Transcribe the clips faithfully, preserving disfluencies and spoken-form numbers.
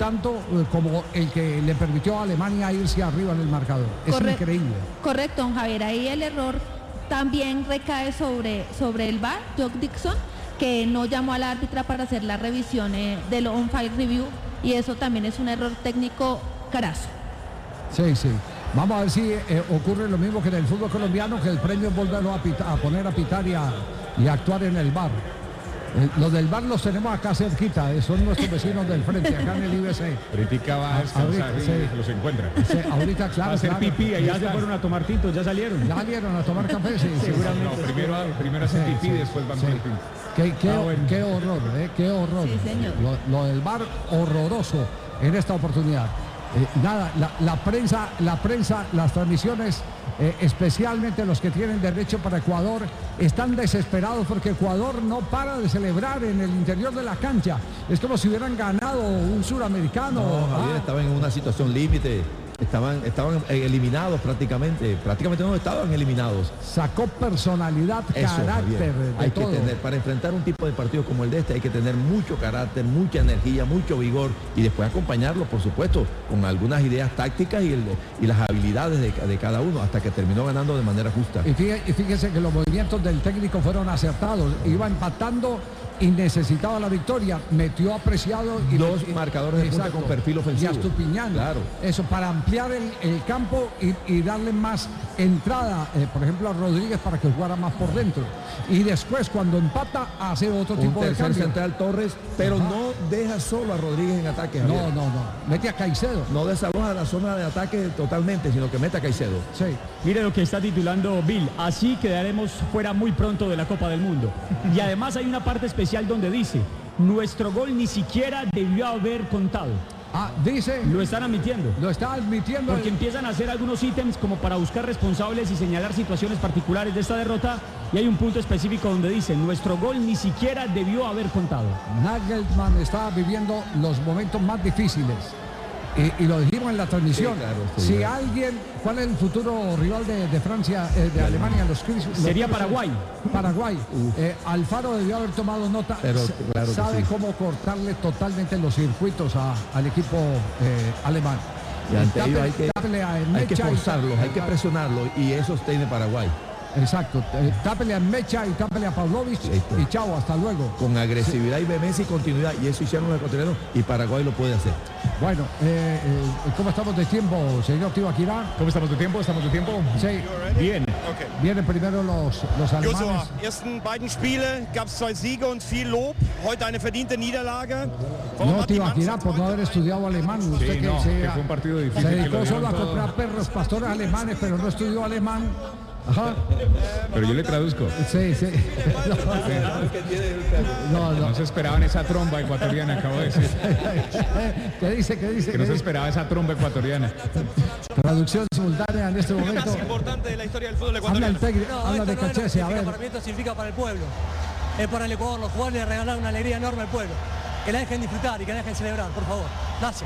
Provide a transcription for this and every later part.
tanto eh, como el que le permitió a Alemania irse arriba en el marcador. Es Corre increíble. Correcto, don Javier. Ahí el error también recae sobre, sobre el V A R, Jock Dixon, que no llamó a la árbitra para hacer la revisión eh, del on-fire review, y eso también es un error técnico carazo. Sí, sí. Vamos a ver si eh, ocurre lo mismo que en el fútbol colombiano, que el premio es volverlo a, pita, a poner a pitar y a, y a actuar en el V A R. Eh, los del V A R los tenemos acá cerquita, eh, son nuestros vecinos del frente, acá en el I B C. Ahorita va a descansar y sí. los encuentra. Sí, ahorita, claro. Va a hacer claro. pipí, allá se fueron a tomar tintos, ya salieron. Ya salieron a tomar café, sí. Seguramente. No, primero, primero hacen Sí, pipí, sí, después van sí. con el tinto. Qué, qué, Ah, bueno. qué horror, eh, qué horror. Sí, señor. Lo, lo del V A R horroroso en esta oportunidad. Eh, nada, la, la prensa, la prensa, las transmisiones, eh, especialmente los que tienen derecho para Ecuador, están desesperados porque Ecuador no para de celebrar en el interior de la cancha. Es como si hubieran ganado un suramericano. No, Javier, Ah, estaban en una situación límite. Estaban, estaban eliminados prácticamente, prácticamente no estaban eliminados. sacó personalidad, Eso, carácter, Javier. de Hay todo. que tener, para enfrentar un tipo de partido como el de este, hay que tener mucho carácter, mucha energía, mucho vigor y después acompañarlo, por supuesto, con algunas ideas tácticas y, el, y las habilidades de, de cada uno, hasta que terminó ganando de manera justa. Y fíjese, y fíjese que los movimientos del técnico fueron acertados. Iba empatando y necesitaba la victoria. Metió a Preciado y Dos y- marcadores de punta exacto, con perfil ofensivo. Y a Estupiñán. Claro. Eso, para ampliar el, el campo y, y darle más entrada, eh, por ejemplo, a Rodríguez para que jugara más por dentro. Y después, cuando empata, hace otro Un tipo de tercer cambio. central Torres, pero Ajá. no deja solo a Rodríguez en ataque, Javier. No, no, no. Mete a Caicedo. No desaloja la zona de ataque totalmente, sino que mete a Caicedo. Sí. Mire lo que está titulando Bill, así quedaremos fuera muy pronto de la Copa del Mundo. Y además hay una parte especial donde dice, nuestro gol ni siquiera debió haber contado. Ah, dice, Lo están admitiendo. lo está admitiendo. Porque el- empiezan a hacer algunos ítems como para buscar responsables y señalar situaciones particulares de esta derrota. Y hay un punto específico donde dice, nuestro gol ni siquiera debió haber contado. Nagelsmann está viviendo los momentos más difíciles. Y, y lo dijimos en la transmisión. Sí, claro, sí, si claro. alguien, ¿cuál es el futuro rival de, de Francia, eh, de Alemania? Los, Cris- los Sería Cris- Paraguay. Paraguay. Eh, Alfaro debió haber tomado nota. Pero, S- claro que sabe sí. cómo cortarle totalmente los circuitos a- al equipo eh, alemán. Y ante Tápele- ello hay que, tápele a hay que Mecha y- forzarlos, hay que presionarlos y eso tiene Paraguay. Exacto. Eh, tápele a Mecha y tápele a Pavlovich Listo. y chao, hasta luego. Con agresividad y vehemencia y continuidad. Y eso hicieron los ecuatorianos y Paraguay lo puede hacer. Bueno, eh, eh, ¿cómo estamos de tiempo, señor Tibaquirá? ¿Cómo estamos de tiempo? ¿Estamos de tiempo? Sí, Bien. Okay. vienen primero los, los Joshua, alemanes. ersten beiden Spiele gab es zwei Siege und viel Lob. Heute eine verdiente Niederlage. Warum No, hat die Tibaquirá, Mannschaft por no heute haber estudiado alemán. Usted Sí, que no, se, que fue un partido difícil. se que dedicó lo solo a dieron todo. comprar perros pastores alemanes, pero no estudió alemán. Ajá. Pero yo le traduzco. Sí, sí. No, no. No se esperaban esa tromba ecuatoriana, acabo de decir. ¿Qué dice? ¿Qué dice? Que ¿Qué no se dice? esperaba esa tromba ecuatoriana. Traducción simultánea en este momento. Más importante de la historia del fútbol Habla el ecuatoriano. técnico, No, habla esto de no es lo que Cachese, a significa ver. para mí, esto significa para el pueblo. Es para el Ecuador, los jugadores le regalaron una alegría enorme al pueblo. Que la dejen disfrutar y que la dejen celebrar, por favor. Gracias.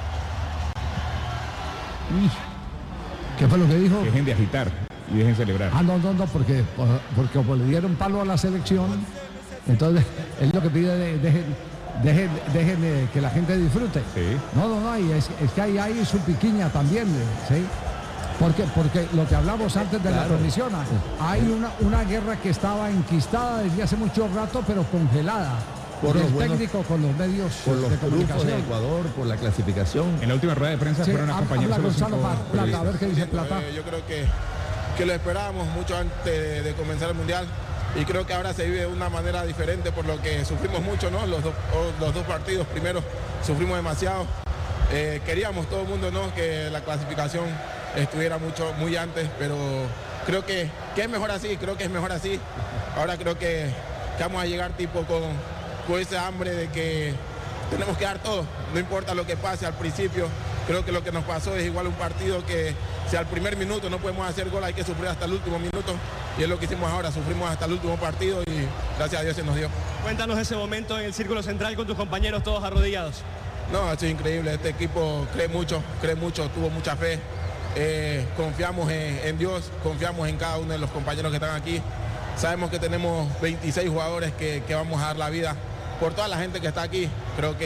¿Qué fue lo que dijo? Dejen de agitar y dejen celebrar. Ah, no, no, no, porque, porque como le dieron palo a la selección, entonces es lo que pide, de- dejen, dejen, dejen eh, que la gente disfrute. Sí. No, no, no, y es, es que ahí hay su piquiña también, eh, ¿sí? Porque, porque lo que hablamos antes de la Claro. transmisión, hay una, una guerra que estaba enquistada desde hace mucho rato, pero congelada. Por del los buenos- técnico con los medios Por los de triunfos de comunicación. Ecuador, por la clasificación. En la última rueda de prensa Sí, fueron a hab- acompañarse habla los Gonzalo cinco Plata, a ver periodistas. qué dice Plata. Eh, yo creo que, que lo esperábamos mucho antes de, de comenzar el Mundial y creo que ahora se vive de una manera diferente por lo que sufrimos mucho, ¿no? Los, dos- o- los dos partidos primero sufrimos demasiado. Eh, queríamos todo el mundo, ¿no? Que la clasificación estuviera mucho, muy antes, pero creo que, que es mejor así, creo que es mejor así. Ahora creo que, que vamos a llegar tipo con, con ese hambre de que tenemos que dar todo, no importa lo que pase al principio. Creo que lo que nos pasó es igual un partido que si al primer minuto no podemos hacer gol hay que sufrir hasta el último minuto y es lo que hicimos ahora, sufrimos hasta el último partido y gracias a Dios se nos dio. Cuéntanos ese momento en el círculo central con tus compañeros todos arrodillados. No, ha sido increíble, este equipo cree mucho, cree mucho, tuvo mucha fe, eh, confiamos en, en Dios, confiamos en cada uno de los compañeros que están aquí, sabemos que tenemos veintiséis jugadores que, que vamos a dar la vida por toda la gente que está aquí, creo que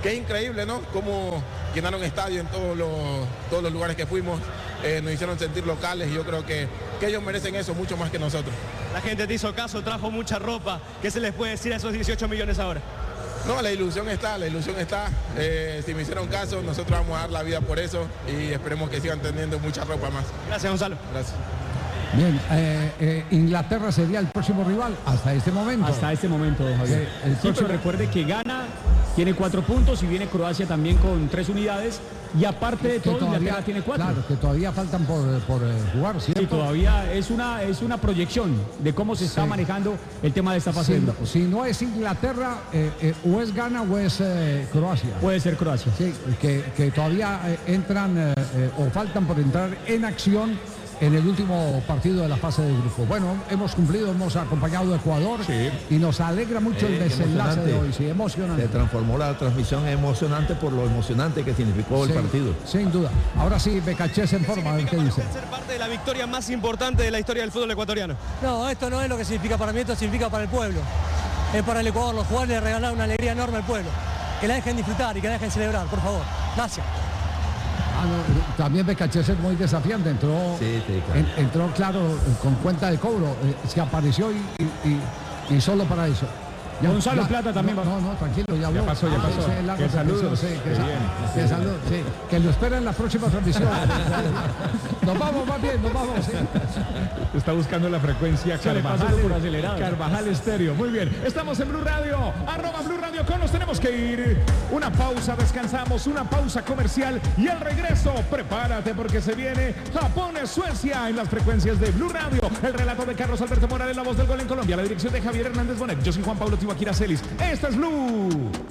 que es increíble, ¿no? Cómo llenaron estadio en todos los, todos los lugares que fuimos, eh, nos hicieron sentir locales y yo creo que, que ellos merecen eso mucho más que nosotros. La gente te hizo caso, trajo mucha ropa. ¿Qué se les puede decir a esos dieciocho millones ahora? No, la ilusión está, la ilusión está. Eh, si me hicieron caso, nosotros vamos a dar la vida por eso y esperemos que sigan teniendo mucha ropa más. Gracias, Gonzalo. Gracias. Bien, eh, eh, Inglaterra sería el próximo rival hasta este momento. Hasta este momento, don Javier. Sí, el Sí, pero próximo- recuerde que gana, tiene cuatro puntos y viene Croacia también con tres unidades. Y aparte de que todo, todavía- Inglaterra tiene cuatro. Claro, que todavía faltan por, por eh, jugar, Sí, ¿cierto? todavía es una, es una proyección de cómo se está Sí. manejando el tema de esta fase Si, de no- grupos. si no es Inglaterra, eh, eh, o es Ghana o es eh, Croacia. Puede ser Croacia. Sí, que, que todavía eh, entran eh, eh, o faltan por entrar en acción en el último partido de la fase de grupo. Bueno, hemos cumplido, hemos acompañado a Ecuador y nos alegra mucho el Eh, qué desenlace de emocionante. hoy. Sí, emocionante. Se transformó la transmisión emocionante por lo emocionante que significó Sí, el partido. sin duda. Ahora sí, Becachés en forma, a ver qué dice. Ser parte de la victoria más importante de la historia del fútbol ecuatoriano. No, esto no es lo que significa para mí, esto significa para el pueblo. Es para el Ecuador, los jugadores le regalar una alegría enorme al pueblo. Que la dejen disfrutar y que la dejen celebrar, por favor. Gracias. Ah, no, también Becachés es muy desafiante, entró, Sí, sí, claro. en- entró claro con cuenta de cobro, eh, se apareció y, y- y- y solo para eso. Ya- Gonzalo ya- Plata también no, va. no, no, tranquilo, ya habló. pasó, ya Ah, pasó. ese es largo Que saludos. servicio, sí, que, Qué sa- bien. que salud, sí, que lo espera en la próxima transmisión. Nos vamos, más bien, nos vamos. sí. Está buscando la frecuencia Se le pasó Carvajal, por acelerado. Carvajal Estéreo. Muy bien, estamos en Blue Radio, arroba Blue Radio con, nos tenemos que ir. Una pausa, descansamos, una pausa comercial y al regreso, prepárate porque se viene Japón, Suecia en las frecuencias de Blue Radio. El relato de Carlos Alberto Morales, la voz del gol en Colombia, la dirección de Javier Hernández Bonet. Yo soy Juan Pablo Tibaquira Celis. Esta es Blue.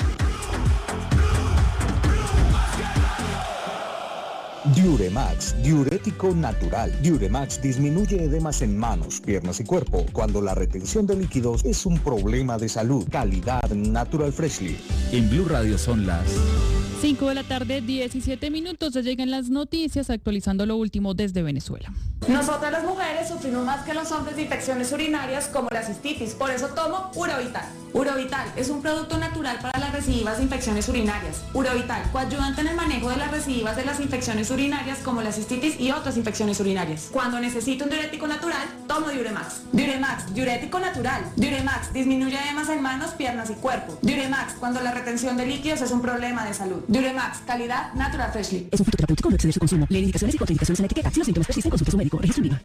Diuremax, diurético natural. Diuremax disminuye edemas en manos, piernas y cuerpo cuando la retención de líquidos es un problema de salud. Calidad Natural Freshly. En Blue Radio son las cinco de la tarde, diecisiete minutos. Ya llegan las noticias actualizando lo último desde Venezuela. Nosotras las mujeres sufrimos más que los hombres de infecciones urinarias como la cistitis, por eso tomo Urovital. Urovital es un producto natural para las recidivas de infecciones urinarias. Urovital, coayudante en el manejo de las recidivas de las infecciones urinarias como la cistitis y otras infecciones urinarias. Cuando necesito un diurético natural, tomo Diuremax. Diuremax, diurético natural. Diuremax disminuye edemas en manos, piernas y cuerpo. Diuremax, cuando la retención de líquidos es un problema de salud. Diuremax, calidad Natural Freshly. Es un fruto terapéutico, no exceder su consumo. Lee indicaciones y contraindicaciones en la etiqueta. Si los síntomas persisten, consulte a su médico. Registro en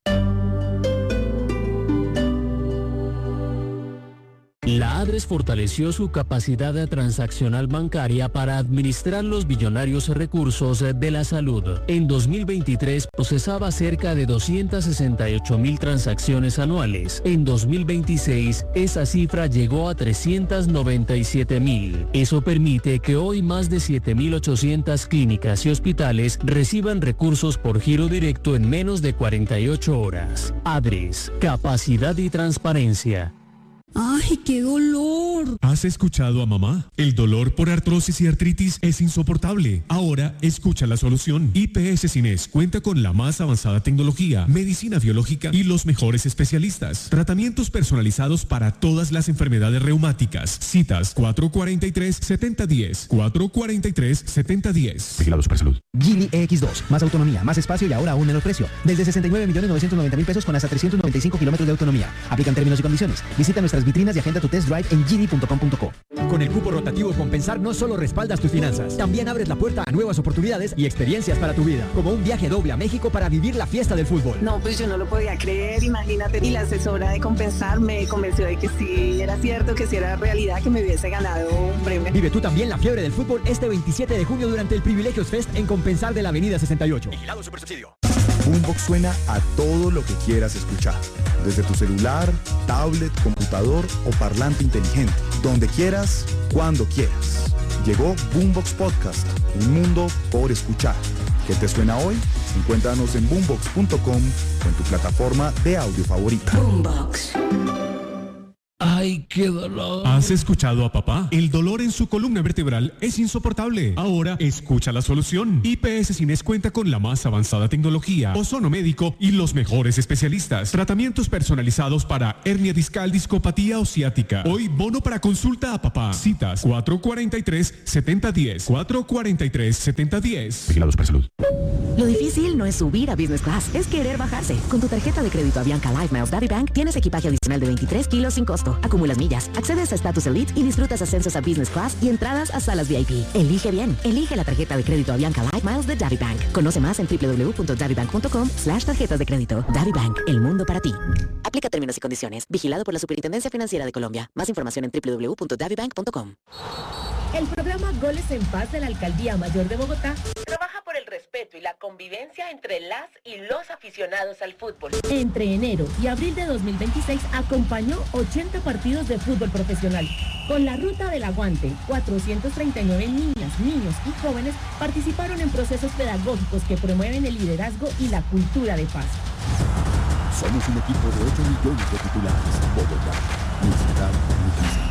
La ADRES fortaleció su capacidad transaccional bancaria para administrar los billonarios recursos de la salud. En dos mil veintitrés procesaba cerca de doscientas sesenta y ocho mil transacciones anuales. En dos mil veintiséis esa cifra llegó a trescientas noventa y siete mil. Eso permite que hoy más de siete mil ochocientas clínicas y hospitales reciban recursos por giro directo en menos de cuarenta y ocho horas. ADRES, capacidad y transparencia. ¡Ay, qué dolor! ¿Has escuchado a mamá? El dolor por artrosis y artritis es insoportable. Ahora escucha la solución. I P S Cines cuenta con la más avanzada tecnología, medicina biológica y los mejores especialistas. Tratamientos personalizados para todas las enfermedades reumáticas. Citas cuatro cuatro tres, siete cero uno cero. cuatro cuatro tres, siete cero uno cero. Vigilado Supersalud. Geely E X dos. Más autonomía, más espacio y ahora a un menor precio. Desde sesenta y nueve millones novecientos noventa mil pesos con hasta trescientos noventa y cinco kilómetros de autonomía. Aplican términos y condiciones. Visita nuestras vitrinas y agenda tu test drive en geely punto com punto co. Con el cupo rotativo Compensar no solo respaldas tus finanzas, también abres la puerta a nuevas oportunidades y experiencias para tu vida, como un viaje doble a México para vivir la fiesta del fútbol. No, pues yo no lo podía creer, imagínate. Y la asesora de Compensar me convenció de que sí era cierto, que sí era realidad, que me hubiese ganado un premio. Vive tú también la fiebre del fútbol este veintisiete de junio durante el Privilegios Fest en Compensar de la Avenida sesenta y ocho. Vigilado Supersubsidio. Boombox suena a todo lo que quieras escuchar, desde tu celular, tablet, computador o parlante inteligente, donde quieras, cuando quieras. Llegó Boombox Podcast, un mundo por escuchar. ¿Qué te suena hoy? Encuéntranos en boombox punto com o en tu plataforma de audio favorita. Ay, qué dolor. ¿Has escuchado a papá? El dolor en su columna vertebral es insoportable. Ahora escucha la solución. I P S Cines cuenta con la más avanzada tecnología, ozono médico y los mejores especialistas. Tratamientos personalizados para hernia discal, discopatía o ciática. Hoy bono para consulta a papá. Citas cuatro cuarenta y tres, setenta diez. cuatro cuarenta y tres, setenta diez. Vigilados para salud. Lo difícil no es subir a Business Class, es querer bajarse. Con tu tarjeta de crédito Avianca Life Miles Daddy Bank tienes equipaje adicional de veintitrés kilos sin costo. Acumulas millas, accedes a estatus Elite y disfrutas ascensos a Business Class y entradas a salas V I P. Elige bien. Elige la tarjeta de crédito Avianca Life Miles de Daddy Bank. Conoce más en w w w punto daddy bank punto com slash tarjetas de crédito. Daddy Bank, el mundo para ti. Aplica términos y condiciones. Vigilado por la Superintendencia Financiera de Colombia. Más información en w w w punto daddy bank punto com. El programa Goles en Paz de la Alcaldía Mayor de Bogotá trabaja por el respeto y la convivencia entre las y los aficionados al fútbol. Entre enero y abril de dos mil veintiséis acompañó ochenta partidos de fútbol profesional. Con la Ruta del Aguante, cuatrocientos treinta y nueve niñas, niños y jóvenes participaron en procesos pedagógicos que promueven el liderazgo y la cultura de paz. Somos un equipo de ocho millones de titulares. Bogotá, mi ciudad, mi casa.